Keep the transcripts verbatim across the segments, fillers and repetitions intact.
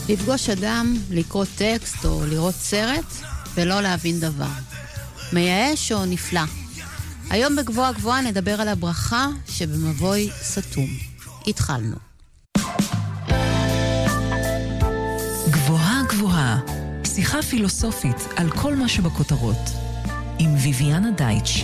לפגוש אדם, לקרוא טקסט או לראות סרט ולא להבין דבר. מייאש או נפלא. היום בגבוהה גבוהה נדבר על הברכה שבמבוי סתום. התחלנו. גבוהה גבוהה, שיחה פילוסופית על כל מה שבכותרות. עם ויביאנה דייטש.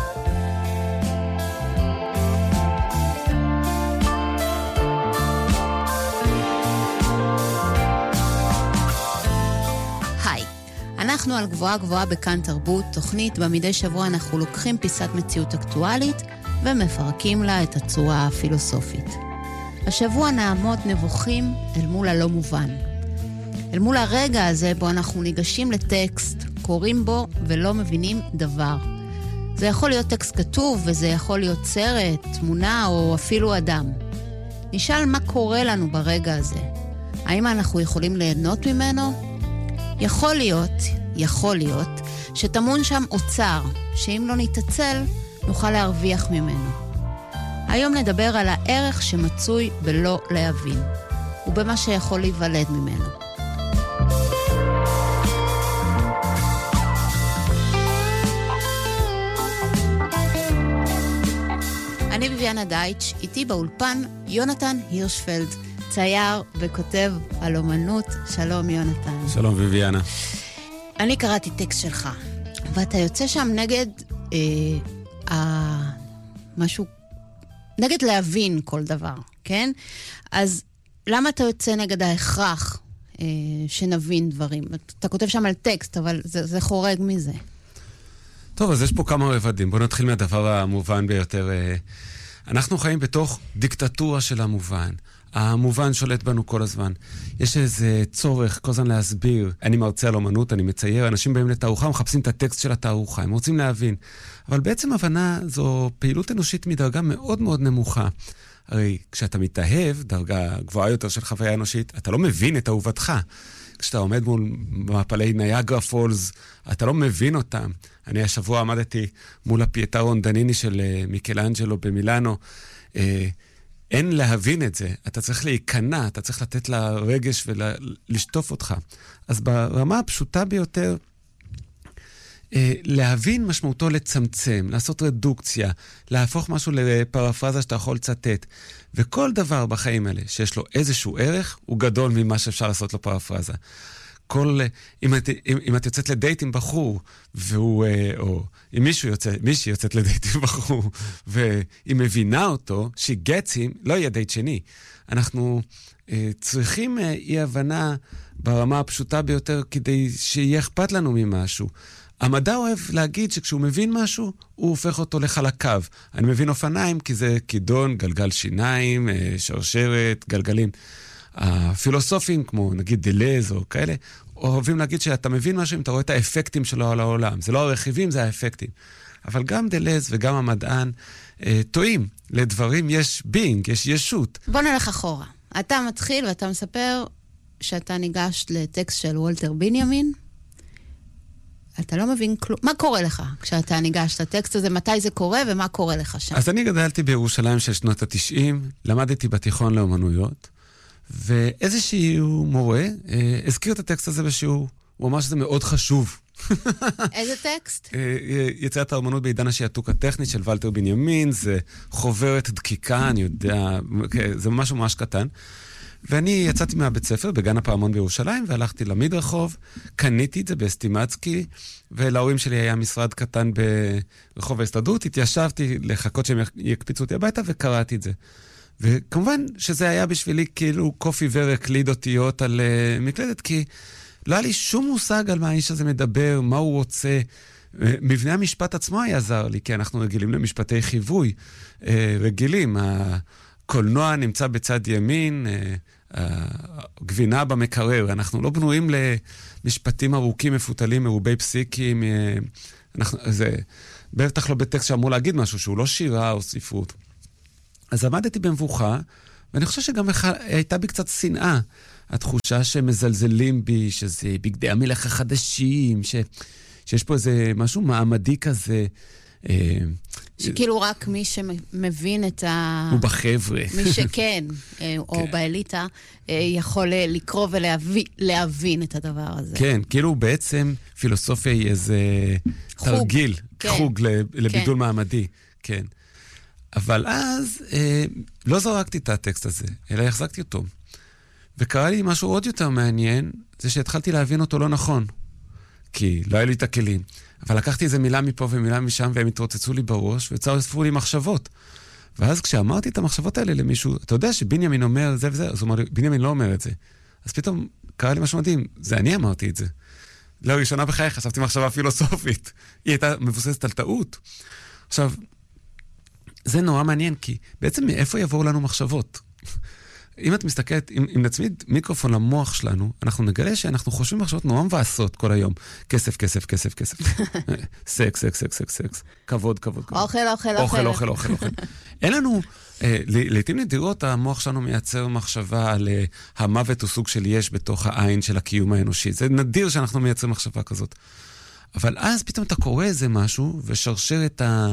אנחנו על גבוהה גבוהה בכאן תרבות, תוכנית במדי שבוע אנחנו לוקחים פיסת מציאות אקטואלית ומפרקים לה את הצורה הפילוסופית. השבוע נעמוד נבוכים אל מול הלא מובן. אל מול הרגע הזה בו אנחנו ניגשים לטקסט, קוראים בו ולא מבינים דבר. זה יכול להיות טקסט כתוב וזה יכול להיות סרט, תמונה או אפילו אדם. נשאל מה קורה לנו ברגע הזה. האם אנחנו יכולים ליהנות ממנו? יכול להיות, יכול להיות, שתמון שם אוצר, שאם לא נתעצל, נוכל להרוויח ממנו. היום נדבר על הערך שמצוי בלא להבין, ובמה שיכול להיוולד ממנו. אני ויביאנה דייטש, איתי באולפן יונתן הירשפלד, צייר וכותב על אומנות. שלום יונתן. שלום ויביאנה. אני קראתי טקסט שלך, ואתה יוצא שם נגד אה, אה, משהו, נגד להבין כל דבר, כן? אז למה אתה יוצא נגד ההכרח אה, שנבין דברים? אתה כותב שם על טקסט, אבל זה, זה חורג מזה. טוב, אז יש פה כמה רבדים. בואו נתחיל מהדבר המובן ביותר. אנחנו חיים בתוך דיקטטורה של המובן. המובן שולט בנו כל הזמן. יש איזה צורך כל הזמן להסביר. אני מרצה על אומנות, אני מצייר, אנשים באים לתערוכה, מחפשים את הטקסט של התערוכה, הם רוצים להבין. אבל בעצם הבנה זו פעילות אנושית מדרגה מאוד מאוד נמוכה. הרי כשאתה מתאהב, דרגה גבוהה יותר של חוויה אנושית, אתה לא מבין את אהובתך. כשאתה עומד מול מפלי ניאגרה פולס, אתה לא מבין אותם. אני השבוע עמדתי מול הפייטה רונדניני של מיקלאנג'לו במילאנו. אין להבין את זה. אתה צריך להיכנע, אתה צריך לתת לה רגש ולשטוף אותך. אז ברמה הפשוטה ביותר, להבין משמעותו לצמצם, לעשות רדוקציה, להפוך משהו לפרפרזה שאתה יכול לצטט. וכל דבר בחיים האלה שיש לו איזשהו ערך, הוא גדול ממה שאפשר לעשות לו פרפרזה. כל, אם את, אם, אם את יוצאת לדייט עם בחור, והוא, או אם מישהו יוצא, מישהי יוצאת לדייט עם בחור, והיא מבינה אותו, she gets him, לא יהיה דייט שני. אנחנו אה, צריכים אה, אי הבנה ברמה הפשוטה ביותר, כדי שיהיה אכפת לנו ממשהו. המדע אוהב להגיד שכשהוא מבין משהו, הוא הופך אותו לחלקיו. אני מבין אופניים כי זה כידון, גלגל שיניים, שרשרת, גלגלים. הפילוסופים, כמו נגיד דלז או כאלה, אוהבים להגיד שאתה מבין משהו אם אתה רואה את האפקטים שלו על העולם. זה לא הרכיבים, זה האפקטים. אבל גם דלז וגם המדען אה, טועים. לדברים יש בינג, יש ישות. בוא נלך אחורה. אתה מתחיל ואתה מספר שאתה ניגש לטקסט של וולטר בנימין, אתה לא מבין כלום. מה קורה לך כשאתה ניגש לטקסט הזה? מתי זה קורה ומה קורה לך שם? אז אני גדלתי בירושלים של שנות ה-תשעים, למדתי בתיכון לאומנויות, ואיזשהו מורה אה, הזכיר את הטקסט הזה בשיעור. הוא אמר שזה מאוד חשוב. איזה טקסט? אה, יצירת האומנות בעידן השעתוק הטכנית של וולטר בנימין, זה חוברת דקיקה, אני יודע, זה ממש ממש קטן. ואני יצאתי מהבית ספר בגן הפעמון בירושלים, והלכתי למדרחוב, קניתי את זה באסטימצקי, ולהורים שלי היה משרד קטן ברחוב ההסתדרות, התיישבתי לחכות שהם יקפיצו אותי הביתה, וקראתי את זה. וכמובן שזה היה בשבילי כאילו קופי ורקליד אותיות על uh, מקלדת, כי לא היה לי שום מושג על מה האיש הזה מדבר, מה הוא רוצה. מבנה המשפט עצמו היה זר לי, כי אנחנו רגילים למשפטי חיווי, uh, רגילים, הקולנוע נמצא בצד ימין, גבינה במקרר. אנחנו לא בנויים למשפטים ארוכים, מפותלים, מרובי פסיקים. אנחנו, זה בטח לא בטקסט שאמור להגיד משהו, שהוא לא שירה או ספרות. אז עמדתי במבוכה, ואני חושב שגם הייתה בי קצת שנאה. התחושה שמזלזלים בי, שזה בגדי המלך החדשים, ש, שיש פה איזה משהו מעמדי כזה, שכאילו רק מי שמבין את ה... הוא בחבר'ה. מי שכן, או באליטה, יכול לקרוא ולהבין את הדבר הזה. כן, כאילו בעצם פילוסופיה היא איזה תרגיל, חוג לבידול מעמדי. כן. אבל אז לא זרקתי את הטקסט הזה, אלא החזקתי אותו. וקרה לי משהו עוד יותר מעניין, זה שהתחלתי להבין אותו לא נכון. כי לא היה לי את הכלים. אבל לקחתי איזה מילה מפה ומילה משם, והם התרוצצו לי בראש, וצרפו לי מחשבות. ואז כשאמרתי את המחשבות האלה למישהו, אתה יודע שבנימין אומר זה וזה, אז הוא אמר לי, בנימין לא אומר את זה. אז פתאום קרה לי משהו מדהים, זה אני אמרתי את זה. לראשונה בחיי חשבתי מחשבה פילוסופית. היא הייתה מבוססת על טעות. עכשיו, זה נורא מעניין, כי בעצם מאיפה יבואו לנו מחשבות? אם את מסתכלת, אם, אם נצמיד מיקרופון למוח שלנו, אנחנו נגלה שאנחנו חושבים מחשבות נורא מבאסות כל היום. כסף, כסף, כסף, כסף. סקס, סקס, סקס, סקס, סקס. כבוד, כבוד, כבוד. אוכל, אוכל, אוכל. אוכל, אוכל, אוכל. אין לנו, אה, לעתים נדירות המוח שלנו מייצר מחשבה על אה, המוות הוא סוג של יש בתוך העין של הקיום האנושי. זה נדיר שאנחנו מייצרים מחשבה כזאת. אבל אז פתאום אתה קורא איזה משהו, ושרשר את ה...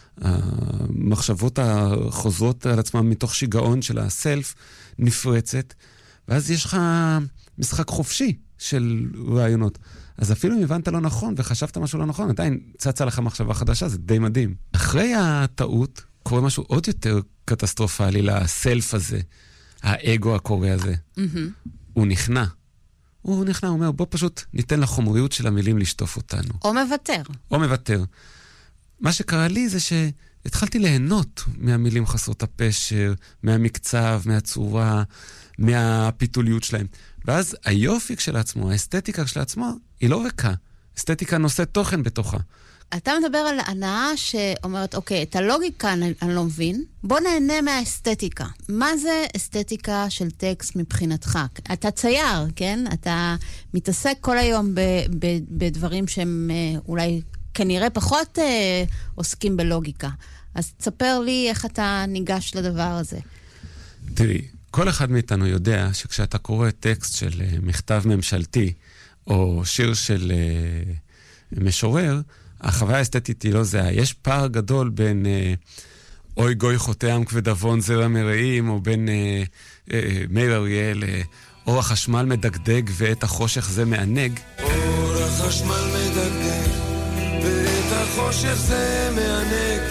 המחשבות החוזרות על עצמם מתוך שיגעון של הסלף נפרצת, ואז יש לך משחק חופשי של רעיונות. אז אפילו אם הבנת לא נכון וחשבת משהו לא נכון, עדיין צצה לך מחשבה חדשה, זה די מדהים. אחרי הטעות קורה משהו עוד יותר קטסטרופלי לסלף הזה, האגו הקורא הזה. הוא נכנע. הוא נכנע, הוא אומר, בוא פשוט ניתן לחומריות של המילים לשטוף אותנו. או מוותר. או מוותר. מה שקרה לי זה שהתחלתי ליהנות מהמילים חסרות הפשר, מהמקצב, מהצורה, מהפיתוליות שלהם. ואז היופי כשלעצמו, האסתטיקה כשלעצמו, היא לא ריקה. אסתטיקה נושאת תוכן בתוכה. אתה מדבר על הנאה שאומרת, אוקיי, את הלוגיקה אני, אני לא מבין, בוא נהנה מהאסתטיקה. מה זה אסתטיקה של טקסט מבחינתך? אתה צייר, כן? אתה מתעסק כל היום ב, ב, בדברים שהם אולי... כנראה פחות אה, עוסקים בלוגיקה. אז תספר לי איך אתה ניגש לדבר הזה. תראי, כל אחד מאיתנו יודע שכשאתה קורא טקסט של אה, מכתב ממשלתי, או שיר של אה, משורר, החוויה האסתטית היא לא זהה. יש פער גדול בין אה, אוי גוי חותם כבדבון זרע מרעים, או בין אה, אה, מאיר אריאל, אה, אור החשמל מדגדג ואת החושך זה מענג. אור החשמל מדגדג ואת החושך זה מענג,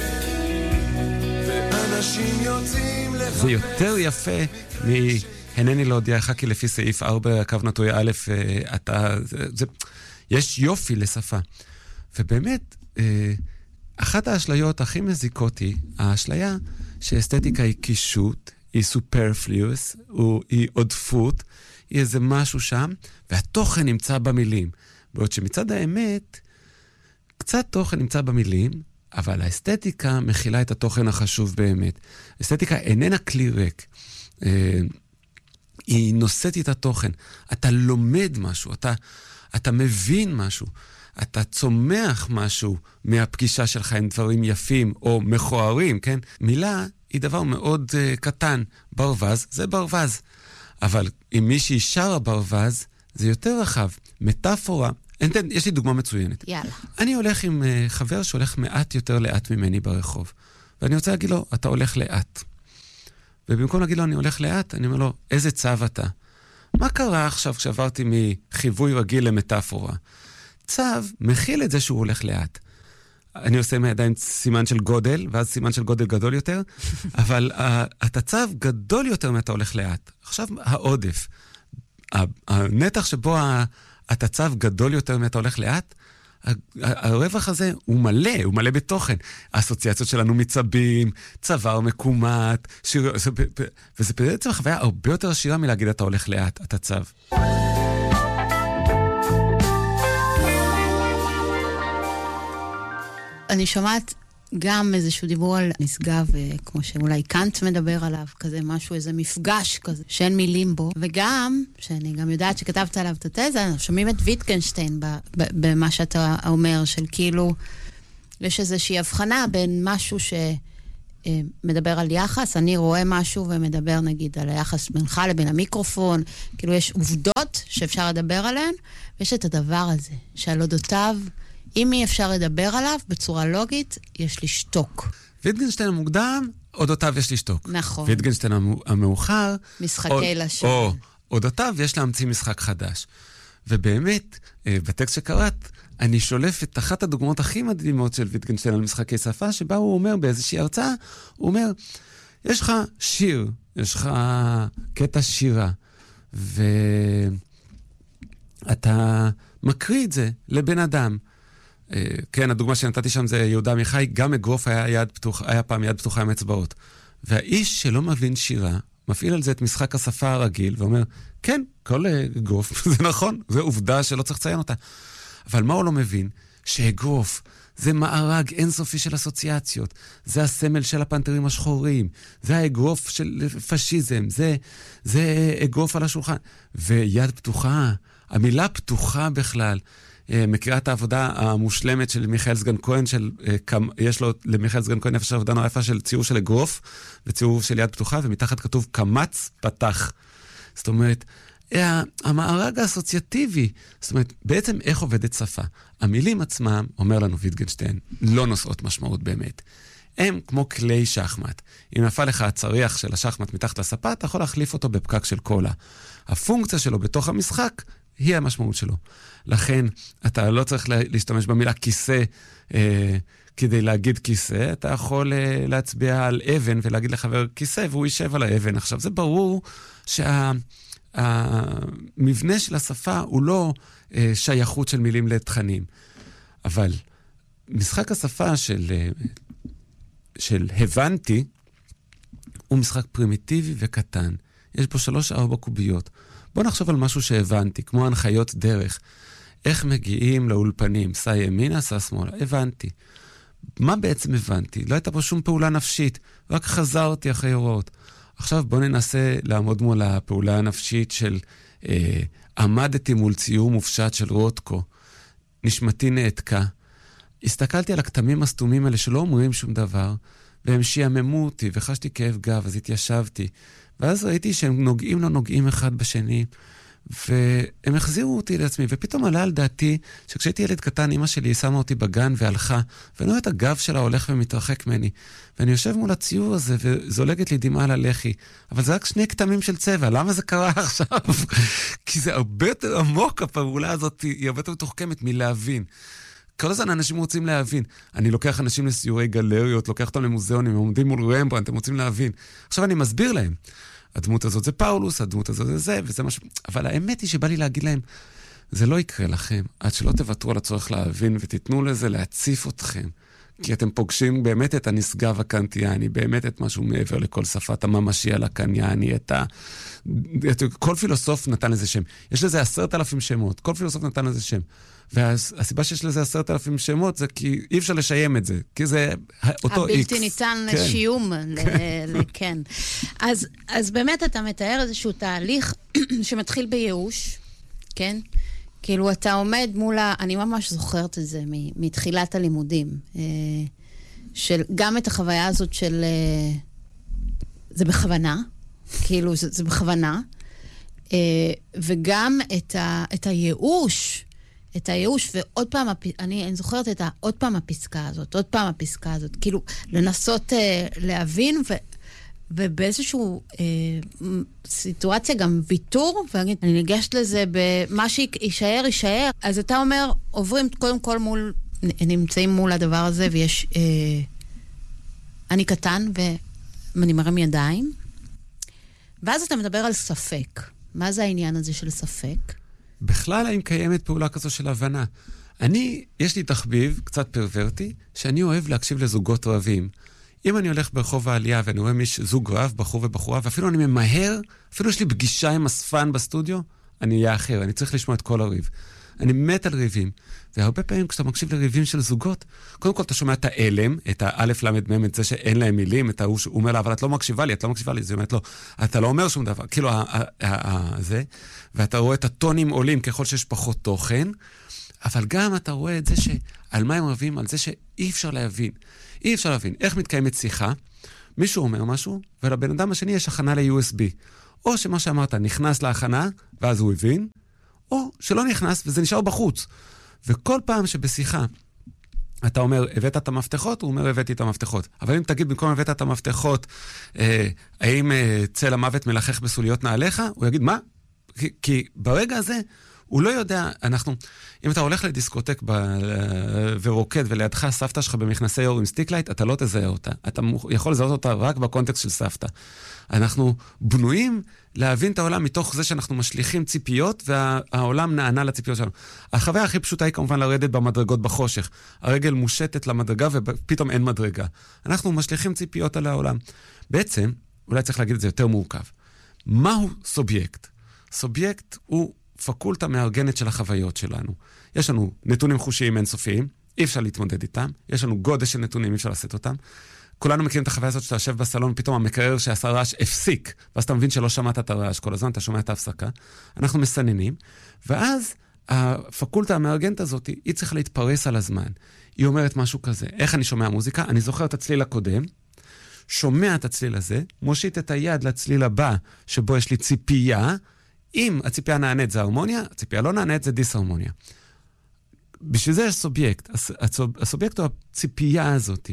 ואנשים יוצאים לחפש. זה יותר יפה מהנני להודיעך כי לפי סעיף ארבע, קו נטוי א', אתה, זה, זה, יש יופי לשפה. ובאמת, אחת האשליות הכי מזיקות היא, האשליה שאסתטיקה היא קישוט, היא סופרפליוס, היא עודפות, היא איזה משהו שם, והתוכן נמצא במילים. בעוד שמצד האמת, קצת תוכן נמצא במילים, אבל האסתטיקה מכילה את התוכן החשוב באמת. האסתטיקה איננה כלי ריק. אה, היא נושאת את התוכן. אתה לומד משהו, אתה, אתה מבין משהו, אתה צומח משהו מהפגישה שלך עם דברים יפים או מכוערים, כן? מילה היא דבר מאוד uh, קטן. ברווז זה ברווז. אבל אם מישהי שרה ברווז, זה יותר רחב. מטאפורה, אנתן, יש לי דוגמה מצוינת. יאללה. אני הולך עם uh, חבר שהולך מעט יותר לאט ממני ברחוב. ואני רוצה להגיד לו, אתה הולך לאט. ובמקום להגיד לו, אני הולך לאט, אני אומר לו, איזה צו אתה? מה קרה עכשיו כשעברתי מחיווי רגיל למטאפורה? צו מכיל את זה שהוא הולך לאט. אני עושה מהידיים סימן של גודל, ואז סימן של גודל גדול יותר, אבל uh, אתה צו גדול יותר מאתה הולך לאט. עכשיו העודף. הנתח שבו אתה צו גדול יותר מאתה הולך לאט, הרווח הזה הוא מלא, הוא מלא בתוכן. האסוציאציות שלנו מצבים, צוואר מקומט, שיר... וזה בעצם חוויה הרבה יותר עשירה מלהגיד אתה הולך לאט, אתה צו. אני שומעת גם איזשהו דיבור על נשגב, כמו שאולי קאנט מדבר עליו, כזה משהו, איזה מפגש כזה, שאין מילים בו, וגם, שאני גם יודעת שכתבת עליו את התזה, שומעים את ויטקנשטיין במה שאתה אומר, של כאילו, יש איזושהי הבחנה בין משהו שמדבר על יחס, אני רואה משהו ומדבר נגיד על היחס בינך לבין המיקרופון, כאילו יש עובדות שאפשר לדבר עליהן, ויש את הדבר הזה, שעל אודותיו אם אי אפשר לדבר עליו בצורה לוגית, יש לשתוק. ויטגנשטיין המוקדם, אודותיו יש לשתוק. נכון. ויטגנשטיין המאוחר, משחקי לשון. או אודותיו יש להמציא משחק חדש. ובאמת, בטקסט שקראת, אני שולף את אחת הדוגמאות הכי מדהימות של ויטגנשטיין על משחקי שפה, שבה הוא אומר באיזושהי הרצאה, הוא אומר, יש לך שיר, יש לך קטע שירה, ואתה מקריא את זה לבן אדם. כן, הדוגמה שנתתי שם זה יהודה עמיחי, גם אגרוף היה, יד פתוח, היה פעם יד פתוחה עם אצבעות. והאיש שלא מבין שירה, מפעיל על זה את משחק השפה הרגיל, ואומר, כן, כל אגרוף, זה נכון, זה עובדה שלא צריך לציין אותה. אבל מה הוא לא מבין? שאגרוף זה מארג אינסופי של אסוציאציות, זה הסמל של הפנתרים השחורים, זה האגרוף של פשיזם, זה, זה אגרוף על השולחן. ויד פתוחה, המילה פתוחה בכלל, מכירה את העבודה המושלמת של מיכאל סגן כהן, של, יש לו למיכאל סגן כהן נפש עבודה נורא יפה של ציור של אגרוף, וציור של יד פתוחה, ומתחת כתוב קמץ פתח. זאת אומרת, המארג האסוציאטיבי, זאת אומרת, בעצם איך עובדת שפה? המילים עצמם, אומר לנו ויטגנשטיין, לא נושאות משמעות באמת. הם כמו כלי שחמט. אם נפל לך הצריח של השחמט מתחת לספה, אתה יכול להחליף אותו בפקק של קולה. הפונקציה שלו בתוך המשחק היא המשמעות שלו. לכן, אתה לא צריך להשתמש במילה כיסא אה, כדי להגיד כיסא, אתה יכול אה, להצביע על אבן ולהגיד לחבר כיסא, והוא יישב על האבן. עכשיו, זה ברור שה... המבנה של השפה הוא לא אה, שייכות של מילים לתכנים. אבל משחק השפה של, אה, של הבנתי הוא משחק פרימיטיבי וקטן. יש בו שלוש ארבע קוביות. בוא נחשוב על משהו שהבנתי, כמו הנחיות דרך. איך מגיעים לאולפנים? סע ימינה, סע שמאלה. הבנתי. מה בעצם הבנתי? לא הייתה פה שום פעולה נפשית, רק חזרתי אחרי הוראות. עכשיו בוא ננסה לעמוד מול הפעולה הנפשית של אה, עמדתי מול ציור מופשט של רוטקו. נשמתי נעתקה. הסתכלתי על הכתמים הסתומים האלה שלא אומרים שום דבר, והם שיעממו אותי וחשתי כאב גב, אז התיישבתי. ואז ראיתי שהם נוגעים לא נוגעים אחד בשני, והם החזירו אותי לעצמי, ופתאום עלה על דעתי שכשהייתי ילד קטן, אמא שלי שמה אותי בגן והלכה, ואני רואה את הגב שלה הולך ומתרחק ממני, ואני יושב מול הציור הזה, וזולגת לי דמעה על הלחי, אבל זה רק שני כתמים של צבע, למה זה קרה עכשיו? כי זה הרבה יותר עמוק, הפעולה הזאת היא הרבה יותר מתוחכמת מלהבין. כל הזמן אנשים רוצים להבין. אני לוקח אנשים לסיורי גלריות, לוקח אותם למוזיאונים, הם עומדים מול רמברנדט, הם רוצים להבין. עכשיו אני מסביר להם. הדמות הזאת זה פאולוס, הדמות הזאת זה זה, וזה משהו. אבל האמת היא שבא לי להגיד להם, זה לא יקרה לכם, עד שלא תוותרו על הצורך להבין, ותיתנו לזה להציף אתכם. כי אתם פוגשים באמת את הנשגב הקנטיאני, באמת את משהו מעבר לכל שפת הממשי על הקניאני, את ה... כל פילוסוף נתן לזה שם. יש לזה עשרת אלפים שמות, כל פילוסוף נתן לזה שם. והסיבה שיש לזה עשרת אלפים שמות זה כי אי אפשר לשיים את זה, כי זה אותו איקס. הבלתי ניתן לשיום, כן. אז באמת אתה מתאר איזשהו תהליך שמתחיל בייאוש, כן? כאילו אתה עומד מול ה... אני ממש זוכרת את זה מתחילת הלימודים, של גם את החוויה הזאת של... זה בכוונה, כאילו זה, זה בכוונה, וגם את, ה, את הייאוש, את הייאוש, ועוד פעם, אני, אני זוכרת את ה, עוד פעם הפסקה הזאת, עוד פעם הפסקה הזאת, כאילו לנסות להבין ו... ובאיזשהו אה, סיטואציה גם ויתור, ואגיד, אני ניגשת לזה במה שישאר, יישאר. אז אתה אומר, עוברים קודם כל מול, נמצאים מול הדבר הזה, ויש, אה, אני קטן, ואני מרים ידיים, ואז אתה מדבר על ספק. מה זה העניין הזה של ספק? בכלל, האם קיימת פעולה כזו של הבנה? אני, יש לי תחביב, קצת פרוורטי, שאני אוהב להקשיב לזוגות רבים. אם אני הולך ברחוב העלייה ואני רואה מיש זוג רב, בחור ובחורה, ואפילו אני ממהר, אפילו יש לי פגישה עם אספן בסטודיו, אני אהיה אחר, אני צריך לשמוע את כל הריב. אני מת על ריבים, והרבה פעמים כשאתה מקשיב לריבים של זוגות, קודם כל אתה שומע את האלם, את האלף למד מם, את זה שאין להם מילים, את ההוא שאומר לה, אבל את לא מקשיבה לי, את לא מקשיבה לי, זה אומרת לו, אתה לא אומר שום דבר, כאילו זה, ואתה רואה את הטונים עולים ככל שיש פחות תוכן, אבל גם אתה רואה את זה שעל מה הם רבים, על זה שאי אפשר להבין. אי אפשר להבין איך מתקיימת שיחה, מישהו אומר משהו, ולבן אדם השני יש הכנה ל-יו אס בי. או שמה שאמרת נכנס להכנה, ואז הוא הבין, או שלא נכנס וזה נשאר בחוץ. וכל פעם שבשיחה אתה אומר, הבאת את המפתחות, הוא אומר, הבאתי את המפתחות. אבל אם תגיד, במקום הבאת את המפתחות, אה, האם אה, צל המוות מלחך בסוליות נעליך? הוא יגיד, מה? כי, כי ברגע הזה, הוא לא יודע, אנחנו, אם אתה הולך לדיסקוטק ב, ורוקד, ולידך סבתא שלך במכנסי אור עם סטיקלייט, אתה לא תזהה אותה. אתה יכול לזהות אותה רק בקונטקסט של סבתא. אנחנו בנויים להבין את העולם מתוך זה שאנחנו משליכים ציפיות, והעולם נענה לציפיות שלנו. החוויה הכי פשוטה היא כמובן לרדת במדרגות בחושך. הרגל מושטת למדרגה ופתאום אין מדרגה. אנחנו משליכים ציפיות על העולם. בעצם, אולי צריך להגיד את זה יותר מורכב. מהו סובייקט? סובייקט הוא פקולטה מארגנת של החוויות שלנו. יש לנו נתונים חושיים אינסופיים, אי אפשר להתמודד איתם. יש לנו גודש של נתונים, אי אפשר לשאת אותם. כולנו מכירים את החוויה הזאת שאתה יושב בסלון, פתאום המקרר שעשה רעש הפסיק, ואז אתה מבין שלא שמעת את הרעש כל הזמן, אתה שומע את ההפסקה. אנחנו מסננים, ואז הפקולטה המארגנת הזאת, היא צריכה להתפרס על הזמן. היא אומרת משהו כזה, איך אני שומע מוזיקה? אני זוכר את הצליל הקודם, שומע את הצליל הזה, מושיט את היד לצליל הבא, שבו יש לי ציפייה, אם הציפייה נענית זה הרמוניה, הציפייה לא נענית זה דיסהרמוניה. בשביל זה יש סובייקט. הסובייקט הוא הציפייה הזאת.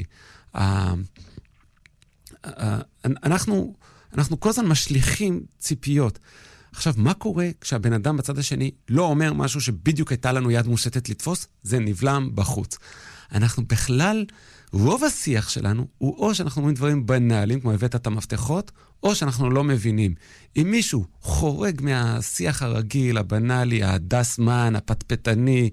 אנחנו, אנחנו כל הזמן משליכים ציפיות. עכשיו, מה קורה כשהבן אדם בצד השני לא אומר משהו שבדיוק הייתה לנו יד מושטת לתפוס? זה נבלם בחוץ. אנחנו בכלל, רוב השיח שלנו הוא או שאנחנו אומרים דברים בנאליים, כמו הבאת את המפתחות, או שאנחנו לא מבינים. אם מישהו חורג מהשיח הרגיל, הבנאלי, הדסמן, הפטפטני,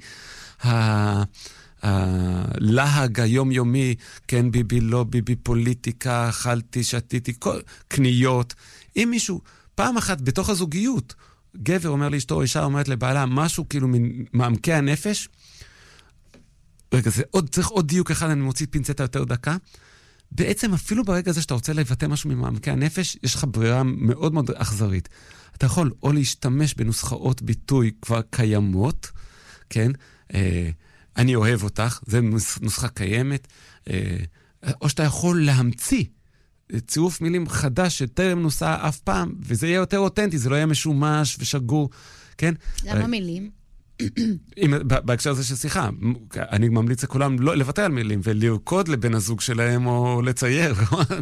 הלהג היומיומי, כן ביבי, לא ביבי, פוליטיקה, אכלתי, שתיתי, כל, קניות. אם מישהו, פעם אחת בתוך הזוגיות, גבר אומר לאשתו, אישה אומרת לבעלה, משהו כאילו ממעמקי הנפש, רגע, זה עוד, צריך עוד דיוק אחד, אני מוציא פינצטה יותר דקה. בעצם אפילו ברגע הזה שאתה רוצה לבטא משהו ממעמקי הנפש, יש לך ברירה מאוד מאוד אכזרית. אתה יכול או להשתמש בנוסחאות ביטוי כבר קיימות, כן? אה, אני אוהב אותך, זה נוסחה קיימת, אה, או שאתה יכול להמציא צירוף מילים חדש שטרם נוסעה אף פעם, וזה יהיה יותר אותנטי, זה לא יהיה משומש ושגור, כן? למה מילים? בהקשר הזה של שיחה, אני ממליץ לכולם לא לוותר על מילים ולרקוד לבן הזוג שלהם או לצייר,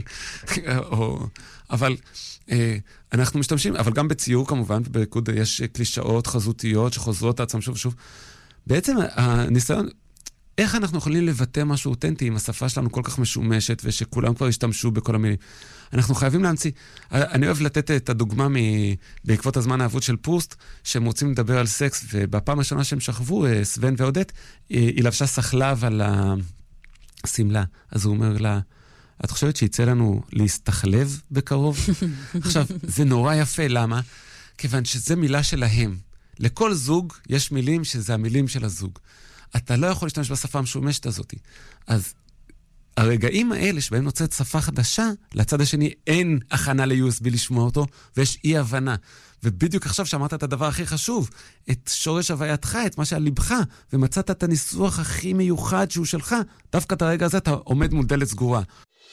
אבל אנחנו משתמשים, אבל גם בציור כמובן, בריקוד יש קלישאות חזותיות שחוזרות עצמם שוב ושוב. בעצם הניסיון, איך אנחנו יכולים לבטא משהו אותנטי אם השפה שלנו כל כך משומשת ושכולם כבר השתמשו בכל המילים. אנחנו חייבים להמציא. אני אוהב לתת את הדוגמה בעקבות הזמן האבוד של פרוסט, שהם רוצים לדבר על סקס, ובפעם הראשונה שהם שכבו, סוון ועודט, היא לבשה סחלב על הסמלה. אז הוא אומר לה, את חושבת שיצא לנו להסתחלב בקרוב? עכשיו, זה נורא יפה, למה? כיוון שזה מילה שלהם. לכל זוג יש מילים שזה המילים של הזוג. אתה לא יכול להשתמש בשפה המשומשת הזאת. אז הרגעים האלה שבהם נוצאת שפה חדשה, לצד השני אין הכנה ל-יו אס בי לשמוע אותו, ויש אי הבנה. ובדיוק עכשיו שאמרת את הדבר הכי חשוב, את שורש הווייתך, את מה שעל לבך, ומצאת את הניסוח הכי מיוחד שהוא שלך, דווקא את הרגע הזה אתה עומד מול דלת סגורה.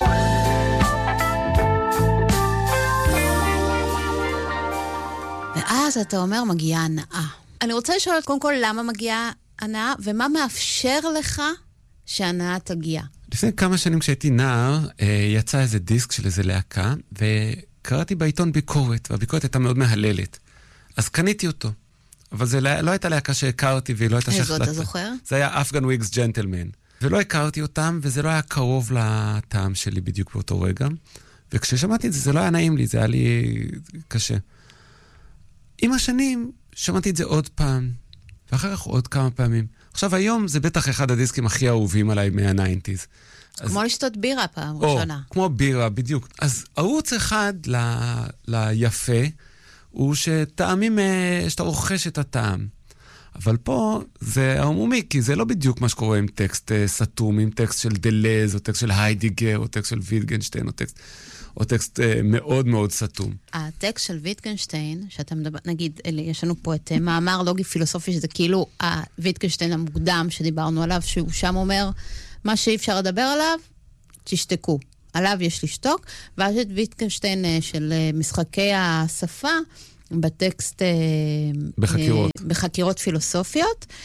ואז אתה אומר, מגיעה הנאה. אני רוצה לשאול קודם כל, למה מגיעה הנאה, ומה מאפשר לך שהנאה תגיע? לפני כמה שנים כשהייתי נער, יצא איזה דיסק של איזה להקה, וקראתי בעיתון ביקורת, והביקורת הייתה מאוד מהללת. אז קניתי אותו. אבל זה לא הייתה להקה שהכרתי, והיא לא הייתה שייכת. איזו אתה זוכר? זה היה אפגן וויגס ג'נטלמן. ולא הכרתי אותם, וזה לא היה קרוב לטעם שלי בדיוק באותו רגע. וכששמעתי את זה, זה לא היה נעים לי, זה היה לי קשה. עם השנים, שמעתי את זה עוד פעם, ואחר כך עוד כמה פעמים. עכשיו, היום זה בטח אחד הדיסקים הכי אהובים עליי מה-תשעים. כמו לשתות בירה פעם ראשונה. או, כמו בירה, בדיוק. אז ערוץ אחד ל... ליפה, הוא שטעמים, שאתה רוכש את הטעם. אבל פה זה עמומי, כי זה לא בדיוק מה שקורה עם טקסט סתום, עם טקסט של דלז, או טקסט של היידיגר, או טקסט של ויטגנשטיין, או טקסט... או טקסט אה, מאוד מאוד סתום. הטקסט של ויטגנשטיין, שאתה מדבר, נגיד, יש לנו פה את מאמר לוגי פילוסופי, שזה כאילו הויטגנשטיין המוקדם שדיברנו עליו, שהוא שם אומר, מה שאי אפשר לדבר עליו, תשתקו. עליו יש לשתוק, ואז את ויטגנשטיין של משחקי השפה, בטקסט... בחקירות. בחקירות פילוסופיות,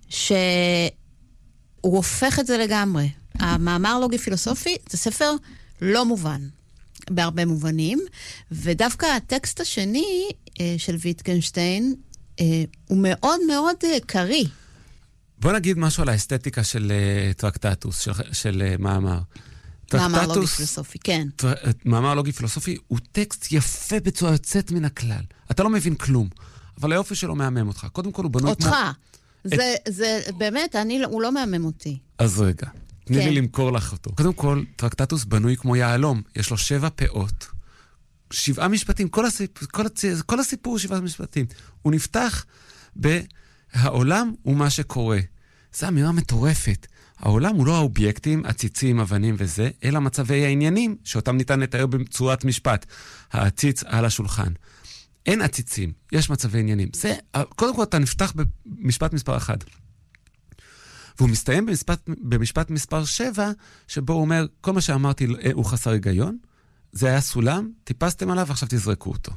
שהוא הופך את זה לגמרי. המאמר לוגי פילוסופי זה ספר לא מובן, בהרבה מובנים, ודווקא הטקסט השני של ויטגנשטיין הוא מאוד מאוד קרי. בוא נגיד משהו על האסתטיקה של טרקטטוס, של, של מאמר. מאמר לוגי פילוסופי, כן. מאמר לוגי פילוסופי הוא טקסט יפה בצורה יוצאת מן הכלל. אתה לא מבין כלום, אבל היופי שלו מהמם אותך. קודם כל הוא בנוי... אותך. זה, זה, באמת, אני, הוא לא מהמם אותי. אז רגע, תני לי למכור לך אותו. קודם כל, טרקטטוס בנוי כמו יעלום. יש לו שבע פאות, שבעה משפטים, כל הסיפור, כל הסיפור, כל הסיפור שבעה משפטים. הוא נפתח בהעולם ומה שקורה. זו אמירה מטורפת. העולם הוא לא האובייקטים, הציצים, אבנים וזה, אלא מצבי העניינים שאותם ניתן לתאר בצורת משפט. העציץ על השולחן. אין עציצים, יש מצבי עניינים. זה, קודם כל אתה נפתח במשפט מספר אחד. והוא מסתיים במשפט, במשפט מספר שבע, שבו הוא אומר, כל מה שאמרתי הוא חסר היגיון, זה היה סולם, טיפסתם עליו, עכשיו תזרקו אותו.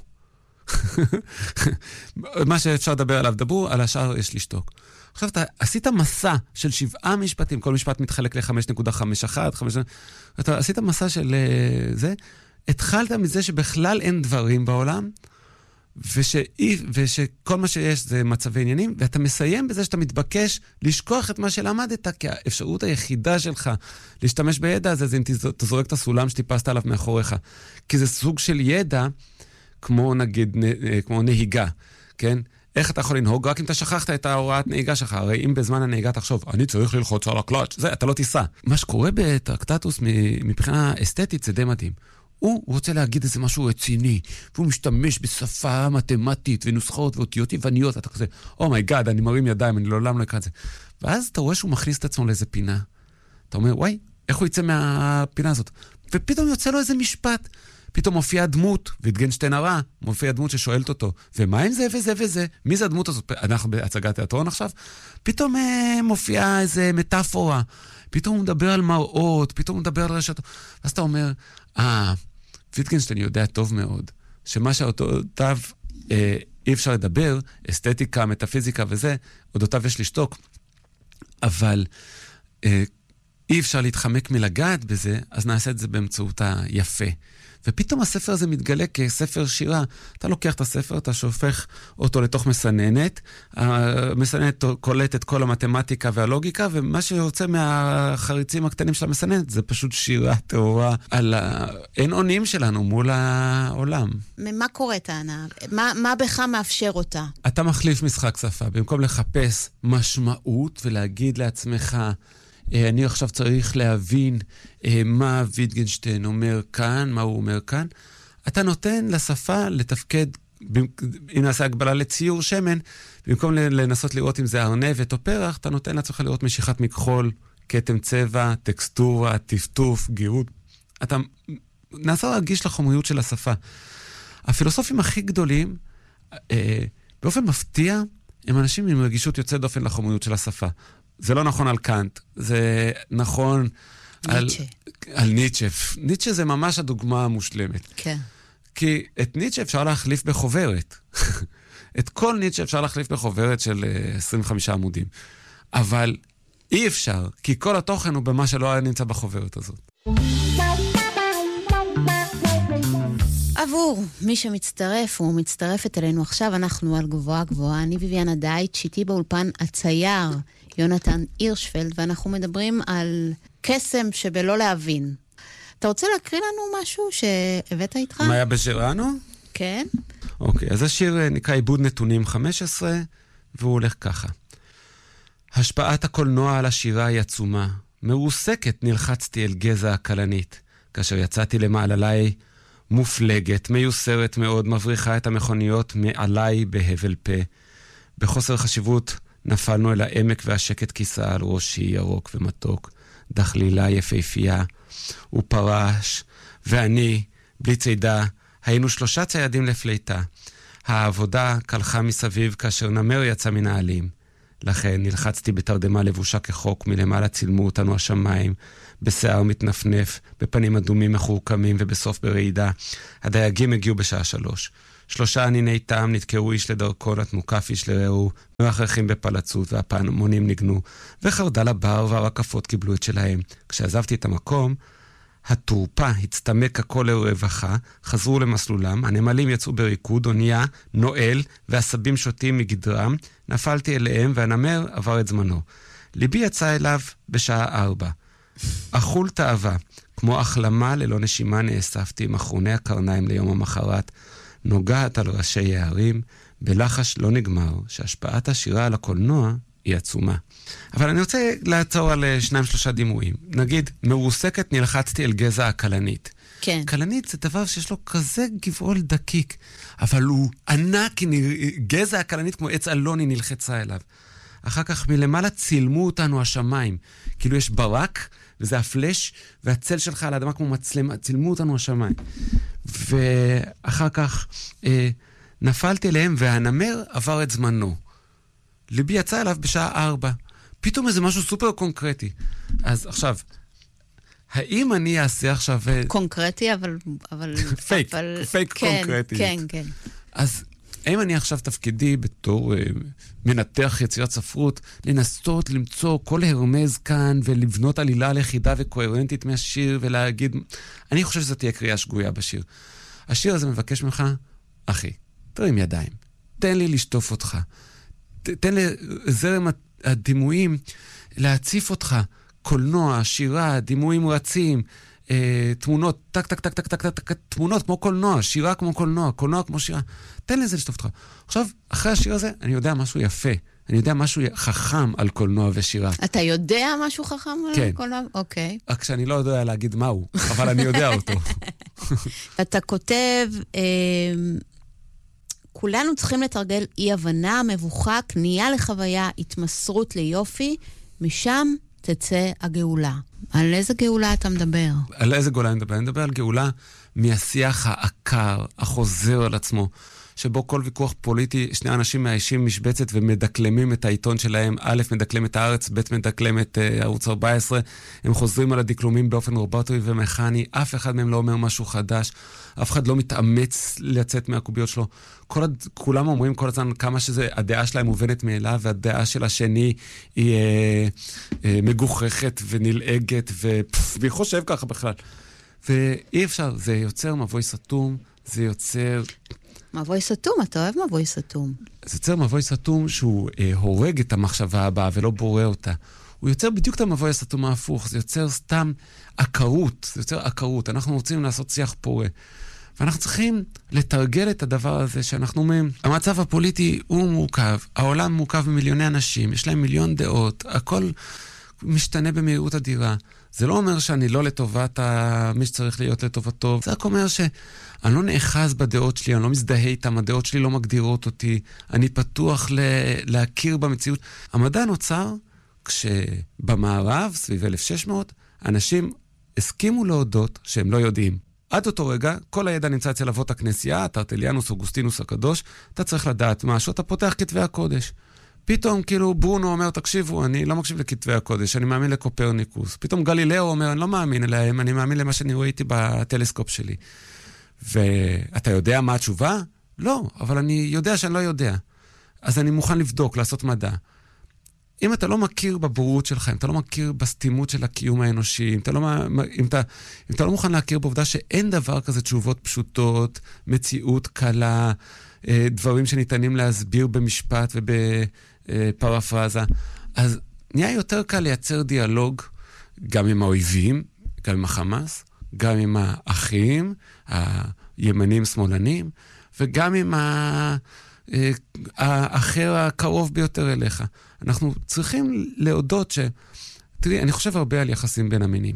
מה שאפשר לדבר עליו, דברו, על השאר יש לשתוק. עכשיו, אתה עשית מסע של שבעה משפטים, כל משפט מתחלק ל-חמש נקודה חמש אחת, אתה עשית מסע של זה, התחלת מזה שבכלל אין דברים בעולם, ושאי, ושכל מה שיש זה מצבי עניינים, ואתה מסיים בזה שאתה מתבקש לשכוח את מה שלמדת, כי האפשרות היחידה שלך להשתמש בידע הזה, זה אם תזורק את הסולם שטיפסת עליו מאחוריך. כי זה סוג של ידע, כמו נגיד, כמו נהיגה, כן? איך אתה יכול לנהוג? רק אם אתה שכחת את ההוראת נהיגה שלך. הרי אם בזמן הנהיגה תחשוב, אני צריך ללחוץ על הקלאץ', זה, אתה לא תיסע. מה שקורה בטרקטטוס מבחינה אסתטית זה די מדהים. הוא רוצה להגיד איזה משהו רציני, והוא משתמש בשפה מתמטית ונוסחאות ואותיות יווניות, ואתה כזה, אומייגאד, אני מרים ידיים, אני לעולם לא אקרא את זה. ואז אתה רואה שהוא מכניס את עצמו לאיזה פינה. אתה אומר, וואי, איך הוא יצא מהפינה הזאת? ופתאום יוצא לו איזה משפט. פתאום מופיע דמות, ויטגנשטיין הרע, מופיע דמות ששואלת אותו, ומה עם זה וזה וזה? מי זה הדמות הזאת? אנחנו בהצגת תיאטרון עכשיו? פתאום אה, מופיעה איזה מטאפורה, פתאום הוא מדבר על מראות, פתאום הוא מדבר על רשתות. ואז אתה אומר, אה, ויטגנשטיין יודע טוב מאוד, שמה שאותיו אה, אי אפשר לדבר, אסתטיקה, מטאפיזיקה וזה, אודותיו יש לשתוק, אבל אה, אי אפשר להתחמק מלגעת בזה, אז נעשה את זה באמצעות היפה. ופתאום הספר הזה מתגלה כספר שירה. אתה לוקח את הספר, אתה שופך אותו לתוך מסננת, המסננת קולט את כל המתמטיקה והלוגיקה, ומה שיוצא מהחריצים הקטנים של המסננת, זה פשוט שירה תאורה על האין אונים שלנו מול העולם. מה קורה, טענה? מה, מה בך מאפשר אותה? אתה מחליף משחק שפה, במקום לחפש משמעות ולהגיד לעצמך, אני עכשיו צריך להבין מה ויטגנשטיין אומר כאן, מה הוא אומר כאן. אתה נותן לשפה לתפקד, אם נעשה הגבלה לציור שמן, במקום לנסות לראות אם זה ארנבת או פרח, אתה נותן לעצמך לראות משיכת מכחול, כתם צבע, טקסטורה, טפטוף, גירות. אתה נעשה להרגיש לחומריות של השפה. הפילוסופים הכי גדולים, באופן מפתיע, הם אנשים עם רגישות יוצאת דופן לחומריות של השפה. זה לא נכון על קאנט, זה נכון על, על ניטשה. ניטשה זה ממש הדוגמה המושלמת. כן. כי את ניטשה אפשר להחליף בחוברת. את כל ניטשה אפשר להחליף בחוברת של עשרים וחמישה עמודים. אבל אי אפשר, כי כל התוכן הוא במה שלא היה נמצא בחוברת הזאת. עבור מי שמצטרף או מצטרפת אלינו עכשיו, אנחנו על גבוהה גבוהה. אני ויביאנה דייט, איתי באולפן הצייר יונתן הירשפלד, ואנחנו מדברים על קסם שבלא להבין. אתה רוצה להקריא לנו משהו שהבאת איתך? מה היה בז'רנו? כן. אוקיי, אז השיר נקרא עיבוד נתונים חמש עשרה, והוא הולך ככה. השפעת הקולנוע על השירה היא עצומה. מרוסקת נלחצתי אל גזע הקלנית, כאשר יצאתי למעללי מופלגת, מיוסרת מאוד, מבריחה את המכוניות מעליי בהבל פה. בחוסר חשיבות נפלנו אל העמק והשקט כיסה על ראשי ירוק ומתוק, דחלילה יפהפייה, הוא פרש, ואני, בלי צידה, היינו שלושה ציידים לפליטה. העבודה קלחה מסביב כאשר נמר יצא מן העלים. לכן נלחצתי בתרדמה לבושה כחוק, מלמעלה צילמו אותנו השמיים, בשיער מתנפנף, בפנים אדומים מחורקמים ובסוף ברעידה. הדייגים הגיעו בשעה שלוש. שלושה עניני טעם נתקעו איש לדרכו, נתנו כף איש לרעהו, מרחרחים בפלצות והפעמונים ניגנו, וחרדל הבר והרקפות קיבלו את שלהם. כשעזבתי את המקום, התורפה הצטמק הכל לרווחה, חזרו למסלולם, הנמלים יצאו בריקוד, אונייה, נועל, והסבים שותים מגדרם, נפלתי אליהם והנמר עבר את זמנו. ליבי יצא אליו בשעה ארבע. אכול תאווה, כמו החלמה ללא נשימה נאספתי עם אחרוני הקרניים ליום המחרת, נוגעת על ראשי יערים, בלחש לא נגמר, שהשפעת השירה על הקולנוע היא עצומה. אבל אני רוצה לעצור על שניים שלושה דימויים. נגיד, מרוסקת נלחצתי אל גזע הכלנית. כן. כלנית זה דבר שיש לו כזה גבעול דקיק, אבל הוא ענק, גזע הכלנית כמו עץ אלוני נלחצה אליו. אחר כך מלמעלה צילמו אותנו השמיים. כאילו יש ברק, וזה הפלש, והצל שלך על האדמה כמו מצלמה, צילמו אותנו השמיים. ואחר כך אה, נפלתי אליהם, והנמר עבר את זמנו. ליבי יצא אליו בשעה ארבע. פתאום איזה משהו סופר קונקרטי. אז עכשיו, האם אני אעשה עכשיו... קונקרטי, אבל... אבל פייק, אבל... פייק כן, קונקרטי. כן, כן. אז האם אני עכשיו תפקידי בתור uh, מנתח יצירת ספרות, לנסות למצוא כל הרמז כאן, ולבנות עלילה לכידה וקוהרנטית מהשיר, ולהגיד... אני חושב שזאת תהיה קריאה שגויה בשיר. השיר הזה מבקש ממך, אחי, תרים ידיים, תן לי לשטוף אותך, ת, תן לי זרם הדימויים להציף אותך, קולנוע, שירה, דימויים רצים, אה, תמונות, טק, טק, טק, טק, טק, טק, טק, תמונות כמו קולנוע, שירה כמו קולנוע, קולנוע כמו שירה. תן לזה לשטוף אותך. עכשיו, אחרי השיר הזה, אני יודע משהו יפה. אני יודע משהו חכם על קולנוע ושירה. אתה יודע משהו חכם על כן. קולנוע? אוקיי. רק שאני לא יודע להגיד מהו, אבל אני יודע אותו. אתה כותב, אה, כולנו צריכים לתרגל אי-הבנה, מבוכה, קנייה לחוויה, התמסרות ליופי, משם תצא הגאולה. על איזה גאולה אתה מדבר? על איזה גאולה אני מדבר? אני מדבר על גאולה מהשיח העקר, החוזר על עצמו, שבו כל ויכוח פוליטי, שני אנשים מאיישים משבצת ומדקלמים את העיתון שלהם, א' מדקלם את הארץ, ב' מדקלם את uh, ערוץ ארבע עשרה, הם חוזרים על הדקלומים באופן רובוטי ומכני, אף אחד מהם לא אומר משהו חדש, אף אחד לא מתאמץ לצאת מהקוביות שלו, כל הד... כולם אומרים כל הזמן כמה שזה, הדעה שלהם מובנת מאליו, והדעה של השני היא אה, אה, מגוחכת ונלעגת, ופף, והיא חושב ככה בכלל. ואי אפשר, זה יוצר מבוי סתום, זה יוצר... מבוי סתום, אתה אוהב מבוי סתום. זה יוצר מבוי סתום שהוא אה, הורג את המחשבה הבאה ולא בורא אותה. הוא יוצר בדיוק את המבוי הסתום ההפוך, זה יוצר סתם עקרות, זה יוצר עקרות. אנחנו רוצים לעשות שיח פורה. ואנחנו צריכים לתרגל את הדבר הזה שאנחנו אומרים, המצב הפוליטי הוא מורכב, העולם מורכב במיליוני אנשים, יש להם מיליון דעות, הכל משתנה במהירות אדירה. זה לא אומר שאני לא לטובת מי שצריך להיות לטובתו, זה רק אומר שאני לא נאחז בדעות שלי, אני לא מזדהה איתם, הדעות שלי לא מגדירות אותי, אני פתוח ל- להכיר במציאות. המדע נוצר כשבמערב, סביב אלף ושש מאות, אנשים הסכימו להודות שהם לא יודעים. עד אותו רגע, כל הידע נמצא אצל אבות הכנסייה, טרטליאנוס, אוגוסטינוס הקדוש, אתה צריך לדעת משהו, אתה פותח כתבי הקודש. פתאום כאילו ברונו אומר, תקשיבו, אני לא מקשיב לכתבי הקודש, אני מאמין לקופרניקוס. פתאום גלילאו אומר, אני לא מאמין אליהם, אני מאמין למה שאני ראיתי בטלסקופ שלי. ואתה יודע מה התשובה? לא, אבל אני יודע שאני לא יודע. אז אני מוכן לבדוק, לעשות מדע. אם אתה לא מכיר בבורות שלך, אם אתה לא מכיר בסתימות של הקיום האנושי, אם אתה לא, אם אתה, אם אתה לא מוכן להכיר בעובדה שאין דבר כזה תשובות פשוטות, מציאות קלה, דברים שניתנים להסביר במשפט ובפרפרזה, אז נהיה יותר קל לייצר דיאלוג גם עם האויבים, גם עם החמאס, גם עם האחים, הימנים שמאלנים, וגם עם ה... האחר הקרוב ביותר אליך. אנחנו צריכים להודות ש... תראי, אני חושב הרבה על יחסים בין המינים.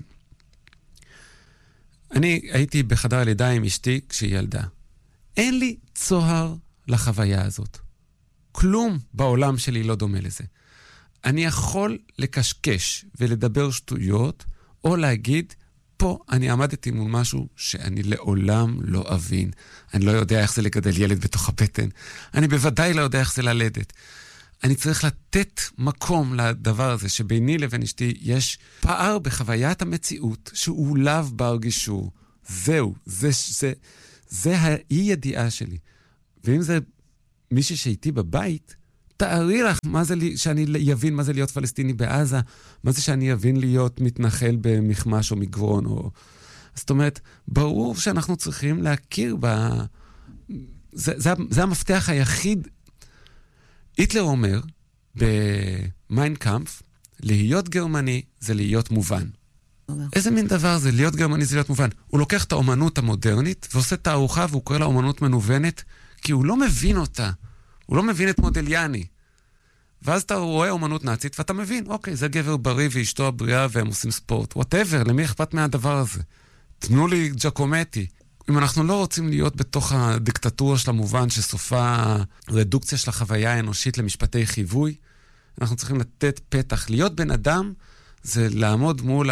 אני הייתי בחדר הלידה עם אשתי כשהיא ילדה. אין לי צוהר לחוויה הזאת. כלום בעולם שלי לא דומה לזה. אני יכול לקשקש ולדבר שטויות, או להגיד, פה אני עמדתי מול משהו שאני לעולם לא אבין. אני לא יודע איך זה לגדל ילד בתוך הבטן. אני בוודאי לא יודע איך זה ללדת. אני צריך לתת מקום לדבר הזה, שביני לבין אשתי יש פער בחוויית המציאות, שהוא לאו בר גישור. זהו, זה, זה, זה האי ידיעה שלי. ואם זה מישהי שאיתי בבית, תארי לך מה זה לי, שאני אבין מה זה להיות פלסטיני בעזה, מה זה שאני אבין להיות מתנחל במחמש או מגרון, או... זאת אומרת, ברור שאנחנו צריכים להכיר ב... זה, זה, זה המפתח היחיד. היטלר אומר, במיינקאמפ, להיות גרמני זה להיות מובן. איזה מין דבר זה? להיות גרמני זה להיות מובן. הוא לוקח את האומנות המודרנית, ועושה תערוכה, והוא קורא לה אומנות מנוונת, כי הוא לא מבין אותה. הוא לא מבין את מודליאני. ואז אתה רואה אומנות נאצית, ואתה מבין, אוקיי, זה גבר בריא ואשתו הבריאה, והם עושים ספורט. whatever, למי אכפת מהדבר הזה? תנו לי ג'קומטי. אם אנחנו לא רוצים להיות בתוך הדיקטטורה של המובן, שסופה רדוקציה של החוויה האנושית למשפטי חיווי, אנחנו צריכים לתת פתח. להיות בן אדם זה לעמוד מול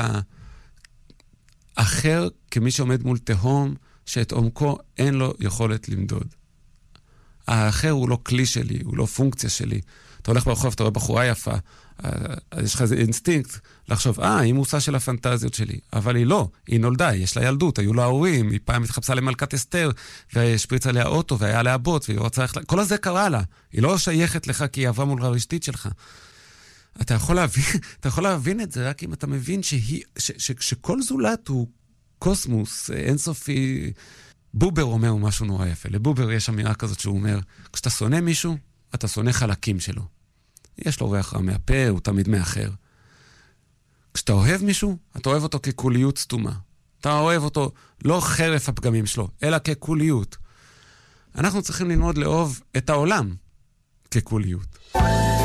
האחר, כמי שעומד מול תהום, שאת עומקו אין לו יכולת למדוד. האחר הוא לא כלי שלי, הוא לא פונקציה שלי. אתה הולך ברחוב, אתה רואה בחורה יפה, יש לך איזה אינסטינקט לחשוב, אה, היא מושא של הפנטזיות שלי. אבל היא לא, היא נולדה, יש לה ילדות, היו לה הורים, היא פעם התחפשה למלכת אסתר, והשפריץ עליה אוטו, והיה עליה בוט, והיא רוצה... כל הזה קרה לה. היא לא שייכת לך כי היא עברה מול הרשתית שלך. אתה יכול להבין, אתה יכול להבין את זה רק אם אתה מבין שהיא, ש, ש, שכל זולת הוא קוסמוס, אינסופי. בובר אומר משהו נורא יפה. לבובר יש אמירה כזאת שהוא אומר, כשאתה שונא מישהו, אתה שונא חלקים שלו. יש לו ריח רע מהפה, הוא תמיד מאחר. כשאתה אוהב מישהו, אתה אוהב אותו כקוליות סתומה. אתה אוהב אותו לא חרף הפגמים שלו, אלא כקוליות. אנחנו צריכים ללמוד לאהוב את העולם כקוליות.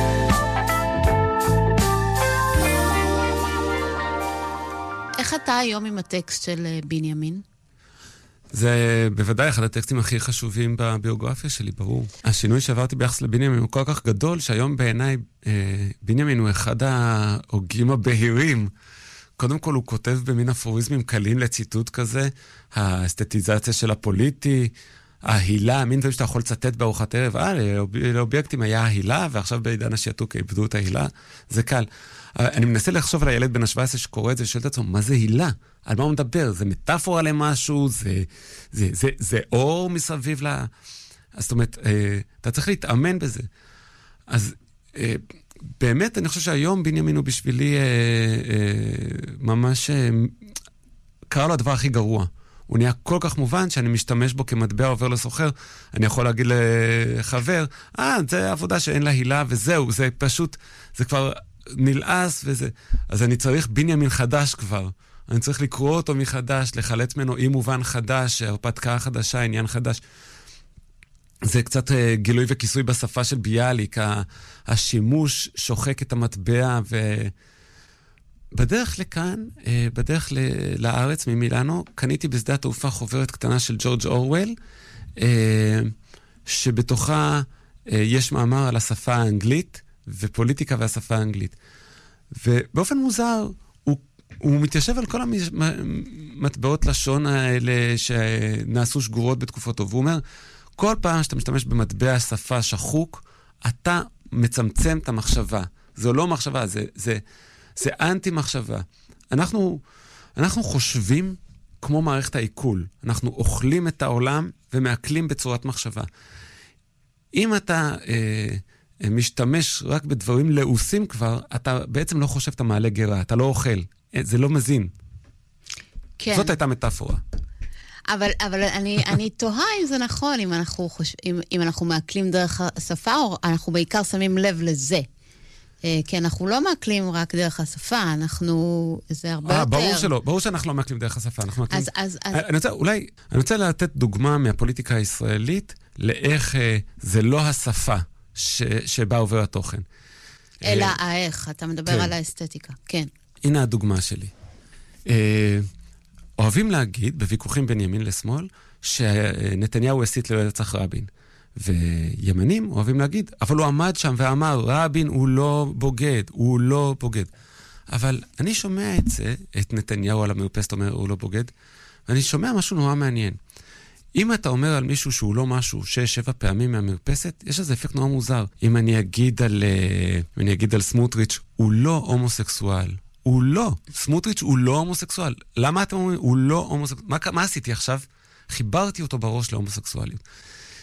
איך אתה היום עם הטקסט של בנימין? זה בוודאי אחד הטקסטים הכי חשובים בביוגרפיה שלי, ברור. השינוי שעברתי ביחס לבנימין הוא כל כך גדול, שהיום בעיניי אה, בנימין הוא אחד ההוגים הבהירים. קודם כל הוא כותב במין אפוריזמים קלים לציטוט כזה, האסתטיזציה של הפוליטי, ההילה, מין דברים שאתה יכול לצטט בארוחת ערב, אה, לאובייקטים היה ההילה, ועכשיו בעידן השיעתוק איבדו את ההילה, זה קל. אני מנסה לחשוב על הילד בן ה-שבע עשרה שקורא את זה, ושואל את עצמו, מה זה הילה? על מה הוא מדבר? זה מטאפורה למשהו? זה, זה, זה, זה אור מסביב לה? אז זאת אומרת, אה, אתה צריך להתאמן בזה. אז אה, באמת, אני חושב שהיום בנימין הוא בשבילי אה, אה, ממש אה, קרא לו הדבר הכי גרוע. הוא נהיה כל כך מובן שאני משתמש בו כמטבע עובר לסוחר. אני יכול להגיד לחבר, אה, זה עבודה שאין לה הילה, וזהו, זה פשוט, זה כבר נלעס וזה. אז אני צריך בנימין חדש כבר. אני צריך לקרוא אותו מחדש, לחלץ ממנו אי מובן חדש, הרפתקה חדשה, עניין חדש. זה קצת uh, גילוי וכיסוי בשפה של ביאליק, השימוש שוחק את המטבע, ובדרך לכאן, uh, בדרך ל- לארץ ממילאנו, קניתי בשדה התעופה חוברת קטנה של ג'ורג' אורוול, uh, שבתוכה uh, יש מאמר על השפה האנגלית, ופוליטיקה והשפה האנגלית. ובאופן מוזר, הוא, הוא מתיישב על כל המטבעות לשון האלה שנעשו שגורות בתקופתו, והוא אומר, כל פעם שאתה משתמש במטבע השפה שחוק, אתה מצמצם את המחשבה. זו לא מחשבה, זה, זה, זה אנטי-מחשבה. אנחנו, אנחנו חושבים כמו מערכת העיכול. אנחנו אוכלים את העולם ומעכלים בצורת מחשבה. אם אתה אה, משתמש רק בדברים לעוסים כבר, אתה בעצם לא חושב את המעלה גרה, אתה לא אוכל. זה לא מזין. כן. זאת הייתה מטאפורה. אבל, אבל אני, אני תוהה אם זה נכון, אם אנחנו, חוש... אם, אם אנחנו מעכלים דרך השפה, או אנחנו בעיקר שמים לב לזה. כי אנחנו לא מעכלים רק דרך השפה, אנחנו, זה הרבה 아, יותר... ברור שלא, ברור שאנחנו לא מעכלים דרך השפה, אנחנו מעכלים... אז, אז, אז... אני רוצה, אולי, אני רוצה לתת דוגמה מהפוליטיקה הישראלית, לאיך אה, זה לא השפה ש, שבה עובר התוכן. אלא אה, האיך, אתה מדבר כן. על האסתטיקה, כן. הנה הדוגמה שלי. אה, אוהבים להגיד, בוויכוחים בין ימין לשמאל, שנתניהו הסית לרצח רבין. וימנים אוהבים להגיד, אבל הוא עמד שם ואמר, רבין הוא לא בוגד, הוא לא בוגד. אבל אני שומע את זה, את נתניהו על המרפסת אומר, הוא לא בוגד, ואני שומע משהו נורא מעניין. אם אתה אומר על מישהו שהוא לא משהו, שש, שבע פעמים מהמרפסת, יש איזה אפקט נורא מוזר. אם אני אגיד על, אם אני אגיד על סמוטריץ', הוא לא הומוסקסואל. הוא לא. סמוטריץ' הוא לא הומוסקסואל. למה אתם אומרים? הוא לא הומוסקסואל. מה, מה עשיתי עכשיו? חיברתי אותו בראש להומוסקסואליות.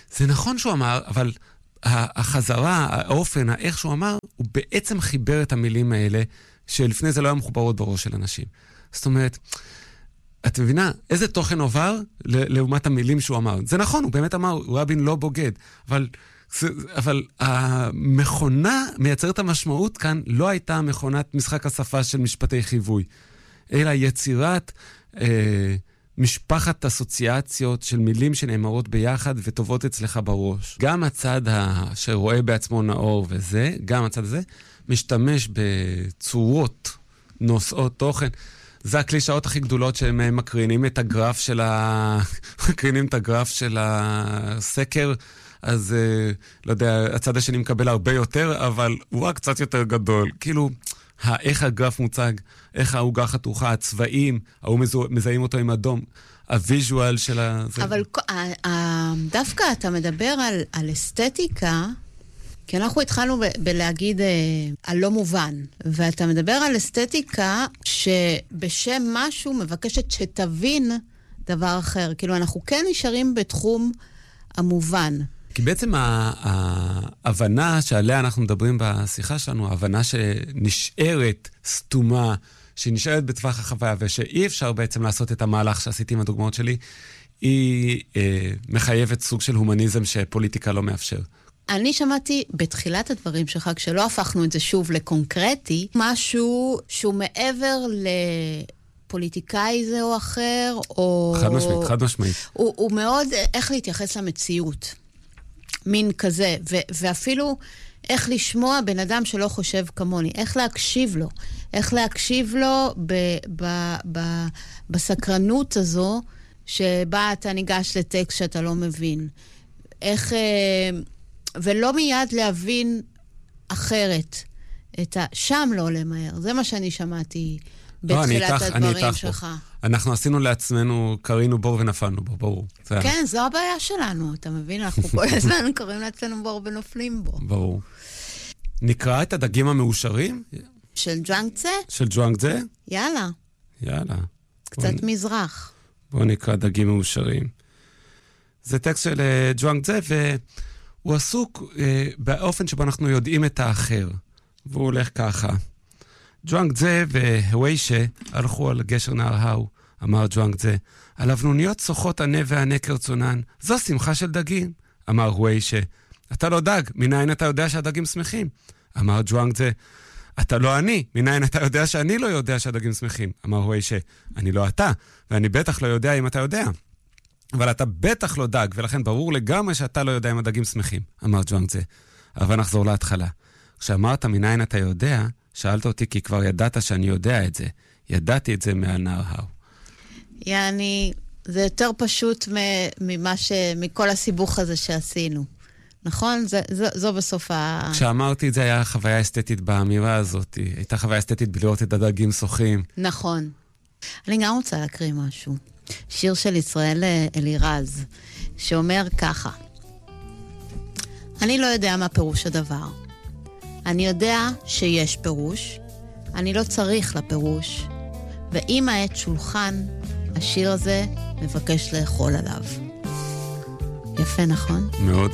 זה נכון שהוא אמר, אבל החזרה, האופן, איך שהוא אמר, הוא בעצם חיבר את המילים האלה, שלפני זה לא היה מחוברות בראש של אנשים. זאת אומרת, את מבינה, איזה תוכן עובר לעומת המילים שהוא אמר. זה נכון, הוא באמת אמר, רבין לא בוגד, אבל, אבל המכונה מייצרת המשמעות כאן לא הייתה מכונת משחק השפה של משפטי חיווי, אלא יצירת אה, משפחת אסוציאציות של מילים שנאמרות ביחד וטובות אצלך בראש. גם הצד שרואה בעצמו נאור וזה, גם הצד הזה, משתמש בצורות נושאות תוכן. זה הקלישאות הכי גדולות שהם מקרינים את הגרף של ה... מקרינים את הגרף של הסקר, אז לא יודע, הצד השני מקבל הרבה יותר, אבל הוא רק קצת יותר גדול. כאילו, איך הגרף מוצג, איך העוגה חתוכה, הצבעים, ההוא מזהים אותו עם אדום, הוויז'ואל של ה... אבל דווקא אתה מדבר על, על אסתטיקה, כי אנחנו התחלנו ב- בלהגיד אה, הלא מובן, ואתה מדבר על אסתטיקה שבשם משהו מבקשת שתבין דבר אחר. כאילו אנחנו כן נשארים בתחום המובן. כי בעצם ההבנה שעליה אנחנו מדברים בשיחה שלנו, ההבנה שנשארת סתומה, שנשארת בטווח החוויה, ושאי אפשר בעצם לעשות את המהלך שעשיתי עם הדוגמאות שלי, היא אה, מחייבת סוג של הומניזם שפוליטיקה לא מאפשר. אני שמעתי בתחילת הדברים שלך, כשלא הפכנו את זה שוב לקונקרטי, משהו שהוא מעבר לפוליטיקאי זה או אחר, או... חד משמעית, חד משמעית. הוא, הוא מאוד איך להתייחס למציאות. מין כזה, ו- ואפילו איך לשמוע בן אדם שלא חושב כמוני, איך להקשיב לו, איך להקשיב לו ב- ב- ב- בסקרנות הזו, שבה אתה ניגש לטקסט שאתה לא מבין. איך... ולא מיד להבין אחרת. את ה... שם לא למהר. זה מה שאני שמעתי בתחילת לא, הדברים שלך. פה. אנחנו עשינו לעצמנו, קרינו בור ונפלנו בו, ברור. כן, זו הבעיה שלנו. אתה מבין? אנחנו כל הזמן קוראים לעצמנו בור ונופלים בו. ברור. נקרא את הדגים המאושרים? של ג'ואנג-צה? של ג'ואנג-צה? יאללה. יאללה. קצת בוא... מזרח. בואו נקרא דגים מאושרים. זה טקסט של ג'ואנג-צה, ו... הוא עסוק אה, באופן שבו אנחנו יודעים את האחר. והוא הולך ככה. ג'ואנג-צה והוויישה הלכו על גשר נהר האו, אמר ג'ואנג-צה. על אבנוניות שוחות ענה וענה כרצונן. זו שמחה של דגים, אמר הוויישה. אתה לא דג, מנין אתה יודע שהדגים שמחים? אמר ג'ואנג-צה. אתה לא אני, מנין אתה יודע שאני לא יודע שהדגים שמחים? אמר הוויישה. אני לא אתה, ואני בטח לא יודע אם אתה יודע. אבל אתה בטח לא דג, ולכן ברור לגמרי שאתה לא יודע אם הדגים שמחים, אמר ג'ואנג-צה. אבל נחזור להתחלה. כשאמרת מנין אתה יודע, שאלת אותי כי כבר ידעת שאני יודע את זה. ידעתי את זה מעל נהר האו. יעני, זה יותר פשוט ממה ש... מכל הסיבוך הזה שעשינו. נכון? זה, זו, זו בסוף ה... כשאמרתי את זה היה חוויה אסתטית באמירה הזאת. הייתה חוויה אסתטית בלראות את הדגים שוחים. נכון. אני גם רוצה להקריא משהו. שיר של ישראל אלירז, שאומר ככה: אני לא יודע מה פירוש הדבר. אני יודע שיש פירוש, אני לא צריך לפירוש, ואם העת שולחן, השיר הזה מבקש לאכול עליו. יפה, נכון? מאוד.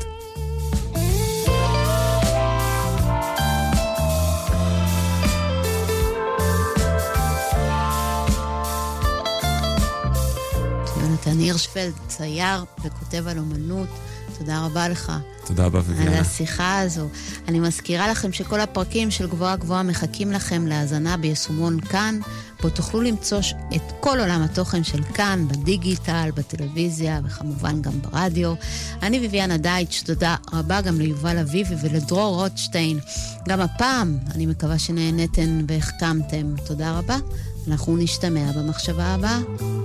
יונתן הירשפלד, צייר וכותב על אומנות. תודה רבה לך. תודה רבה וביאנה. על השיחה הזו. אני מזכירה לכם שכל הפרקים של גבוהה גבוהה מחכים לכם להאזנה ביישומון כאן, בו תוכלו למצוא את כל עולם התוכן של כאן, בדיגיטל, בטלוויזיה וכמובן גם ברדיו. אני וביאנה דייטש, תודה רבה גם ליובל אביבי ולדרור רוטשטיין. גם הפעם אני מקווה שנהנתן והחכמתם. תודה רבה. אנחנו נשתמע במחשבה הבאה.